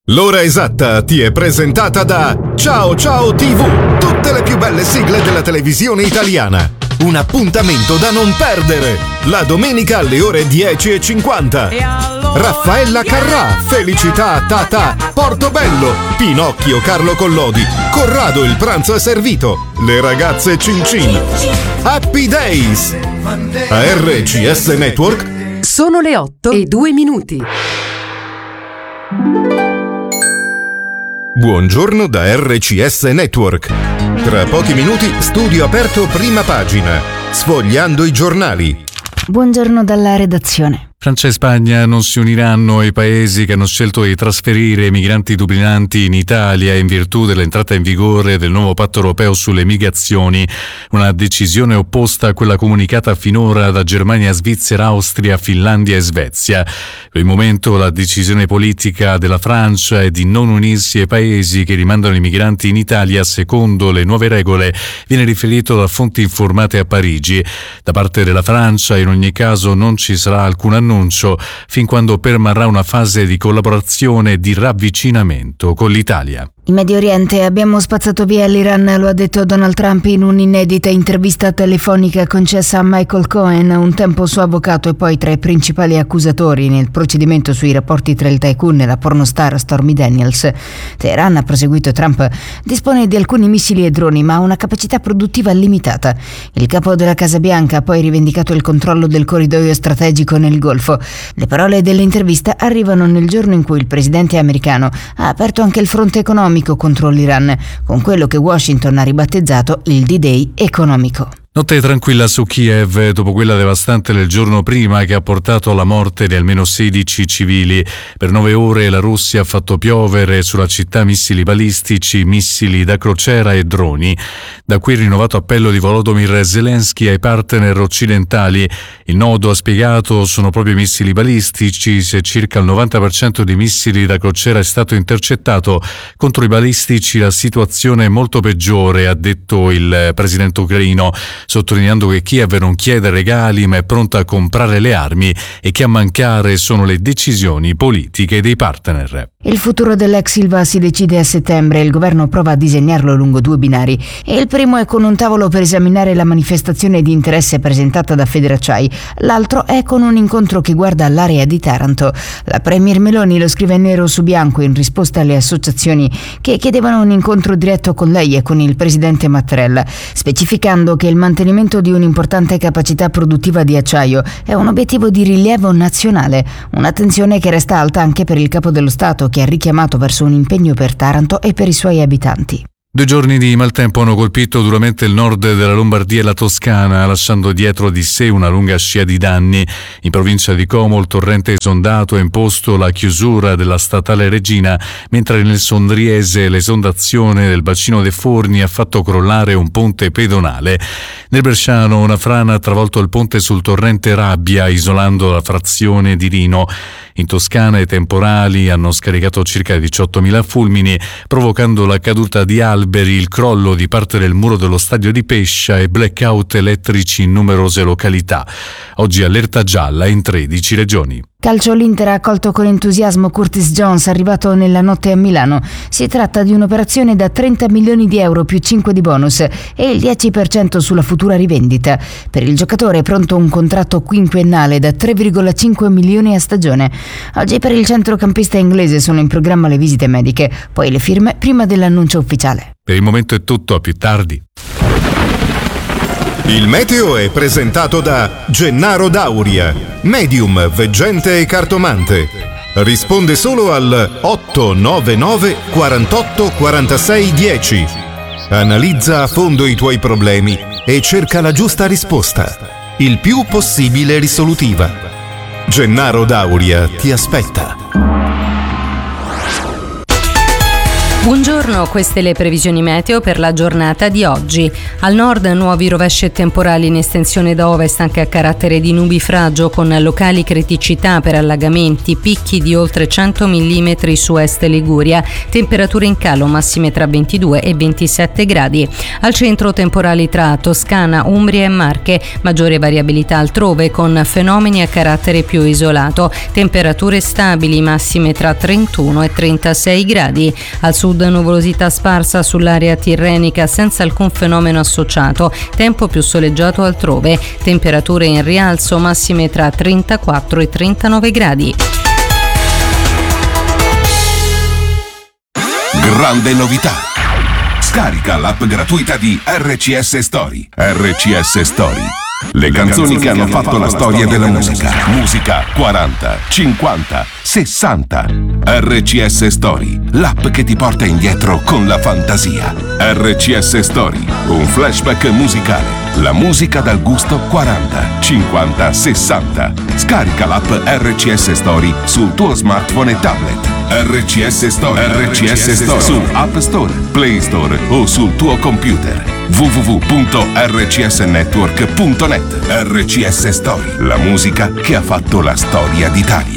L'ora esatta ti è presentata da Ciao Ciao TV, tutte le più belle sigle della televisione italiana. Un appuntamento da non perdere, la domenica alle ore 10:50. Raffaella Carrà, Felicità Tata, Portobello, Pinocchio Carlo Collodi, Corrado il pranzo è servito, le ragazze Cin Cin, Happy Days. A RCS Network sono le 8:02. Buongiorno da RCS Network. Tra pochi minuti studio aperto prima pagina, sfogliando i giornali. Buongiorno dalla redazione. Francia e Spagna non si uniranno ai paesi che hanno scelto di trasferire i migranti dublinanti in Italia in virtù dell'entrata in vigore del nuovo patto europeo sulle migrazioni, una decisione opposta a quella comunicata finora da Germania, Svizzera, Austria, Finlandia e Svezia. Per il momento la decisione politica della Francia è di non unirsi ai paesi che rimandano i migranti in Italia secondo le nuove regole, viene riferito da fonti informate a Parigi. Da parte della Francia in ogni caso non ci sarà alcun annuncio fin quando permarrà una fase di collaborazione e di ravvicinamento con l'Italia. In Medio Oriente abbiamo spazzato via l'Iran, lo ha detto Donald Trump in un'inedita intervista telefonica concessa a Michael Cohen, un tempo suo avvocato e poi tra i principali accusatori nel procedimento sui rapporti tra il tycoon e la pornostar Stormy Daniels. Teheran, ha proseguito Trump, dispone di alcuni missili e droni ma ha una capacità produttiva limitata. Il capo della Casa Bianca ha poi rivendicato il controllo del corridoio strategico nel Golfo. Le parole dell'intervista arrivano nel giorno in cui il presidente americano ha aperto anche il fronte economico contro l'Iran, con quello che Washington ha ribattezzato il D-Day economico. Notte tranquilla su Kiev dopo quella devastante del giorno prima che ha portato alla morte di almeno 16 civili. Per 9 ore la Russia ha fatto piovere sulla città missili balistici, missili da crociera e droni. Da qui il rinnovato appello di Volodymyr Zelensky ai partner occidentali. Il nodo, ha spiegato, sono proprio i missili balistici. Se circa il 90% dei missili da crociera è stato intercettato, contro i balistici la situazione è molto peggiore, ha detto il presidente ucraino, sottolineando che Kiev non chiede regali ma è pronta a comprare le armi e che a mancare sono le decisioni politiche dei partner. Il futuro dell'ex Ilva si decide a settembre. Il governo prova a disegnarlo lungo 2 binari e il primo è con un tavolo per esaminare la manifestazione di interesse presentata da Federacciai, l'altro è con un incontro che guarda all'area di Taranto. La premier Meloni lo scrive nero su bianco in risposta alle associazioni che chiedevano un incontro diretto con lei e con il presidente Mattarella, specificando che il mantenimento di un'importante capacità produttiva di acciaio è un obiettivo di rilievo nazionale, un'attenzione che resta alta anche per il capo dello Stato, che ha richiamato verso un impegno per Taranto e per i suoi abitanti. 2 giorni di maltempo hanno colpito duramente il nord della Lombardia e la Toscana, lasciando dietro di sé una lunga scia di danni. In provincia di Como il torrente esondato ha imposto la chiusura della statale Regina, mentre nel Sondriese l'esondazione del bacino dei Forni ha fatto crollare un ponte pedonale. Nel Bresciano una frana ha travolto il ponte sul torrente Rabbia, isolando la frazione di Rino. In Toscana i temporali hanno scaricato circa 18.000 fulmini, provocando la caduta di alberi, il crollo di parte del muro dello stadio di Pescia e blackout elettrici in numerose località. Oggi allerta gialla in 13 regioni. Calcio, l'Inter ha accolto con entusiasmo Curtis Jones, arrivato nella notte a Milano. Si tratta di un'operazione da 30 milioni di euro più 5 di bonus e il 10% sulla futura rivendita. Per il giocatore è pronto un contratto quinquennale da 3,5 milioni a stagione. Oggi per il centrocampista inglese sono in programma le visite mediche, poi le firme prima dell'annuncio ufficiale. Per il momento è tutto, a più tardi. Il meteo è presentato da Gennaro Dauria, medium, veggente e cartomante. Risponde solo al 899 48 46 10. Analizza a fondo i tuoi problemi e cerca la giusta risposta, il più possibile risolutiva. Gennaro Dauria ti aspetta. Buongiorno, queste le previsioni meteo per la giornata di oggi. Al nord nuovi rovesci e temporali in estensione da ovest anche a carattere di nubifragio con locali criticità per allagamenti, picchi di oltre 100 mm su est Liguria, temperature in calo massime tra 22 e 27 gradi. Al centro temporali tra Toscana, Umbria e Marche, maggiore variabilità altrove con fenomeni a carattere più isolato, temperature stabili massime tra 31 e 36 gradi. Al sud nuvolosità sparsa sull'area tirrenica senza alcun fenomeno associato, tempo più soleggiato altrove, temperature in rialzo massime tra 34 e 39 gradi. Grande novità! Scarica l'app gratuita di RCS Story. RCS Story. Le canzoni che hanno fatto la storia della musica. Musica 40, 50, 60. RCS Story, l'app che ti porta indietro con la fantasia. RCS Story, un flashback musicale. La musica dal gusto 40, 50, 60. Scarica l'app RCS Story sul tuo smartphone e tablet. RCS Story. RCS Story su App Store, Play Store o sul tuo computer. www.rcsnetwork.net. RCS Story, la musica che ha fatto la storia d'Italia.